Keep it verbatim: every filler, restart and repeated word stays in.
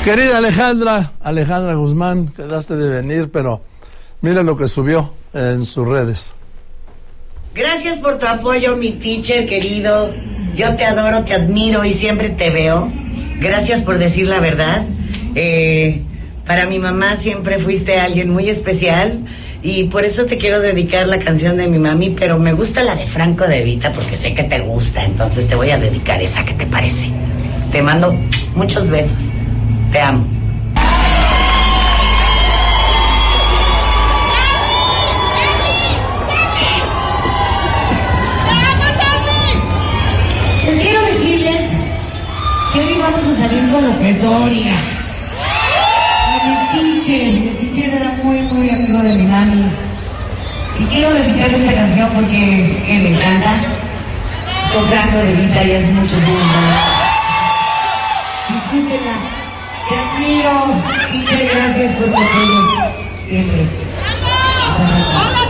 Querida Alejandra, Alejandra Guzmán, quedaste de venir, pero mira lo que subió en sus redes. Gracias por tu apoyo, mi teacher querido. Yo te adoro, te admiro y siempre te veo. Gracias por decir la verdad. Eh, para mi mamá siempre fuiste alguien muy especial y por eso te quiero dedicar la canción de mi mami, pero me gusta la de Franco De Vita porque sé que te gusta, entonces te voy a dedicar esa. ¿Qué te parece? Te mando muchos besos. Te amo. Les quiero decirles que hoy vamos a salir con López Doria. A mi teacher, mi teacher era muy, muy amigo de mi mami. Y quiero dedicarle esta canción porque es que me encanta. Es con Franco De Vita y hace muchos años. Disfrútenla. Te admiro, teacher, gracias por tu apoyo. Siempre. Gracias.